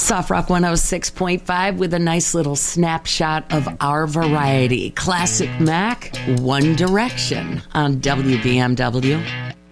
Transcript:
Soft Rock 106.5 with a nice little snapshot of our variety. Classic Mac, One Direction on WBMW.